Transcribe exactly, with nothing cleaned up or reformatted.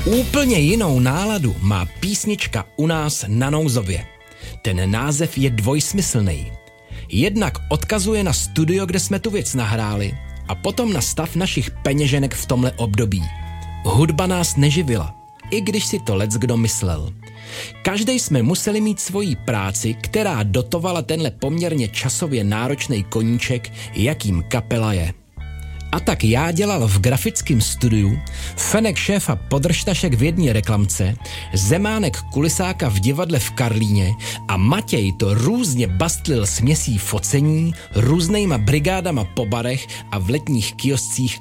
Úplně jinou náladu má písnička U nás na Nouzově. Ten název je dvojsmyslný. Jednak odkazuje na studio, kde jsme tu věc nahráli, a potom na stav našich peněženek v tomhle období. Hudba nás neživila, i když si to leckdo myslel. Každej jsme museli mít svoji práci, která dotovala tenhle poměrně časově náročný koníček, jakým kapela je. A tak já dělal v grafickém studiu, Fenek šéfa Podržtašek v jedné reklamce, Zemánek kulisáka v divadle v Karlíně a Matěj to různě bastlil směsí focení, různejma brigádama po barech a v letních kioscích